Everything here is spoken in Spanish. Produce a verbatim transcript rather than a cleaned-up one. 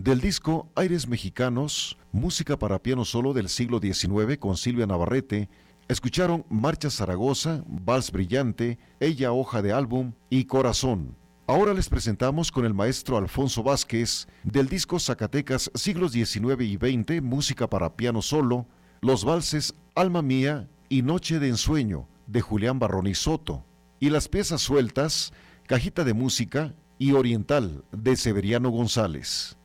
Del disco Aires Mexicanos, música para piano solo del siglo diecinueve con Silvia Navarrete, escucharon Marcha Zaragoza, Vals Brillante, Ella Hoja de Álbum y Corazón. Ahora les presentamos con el maestro Alfonso Vázquez, del disco Zacatecas siglos diecinueve y veinte, música para piano solo, los valses Alma Mía y Noche de Ensueño, de Julián Barrón y Soto, y las piezas sueltas, Cajita de Música y Oriental, de Severiano González.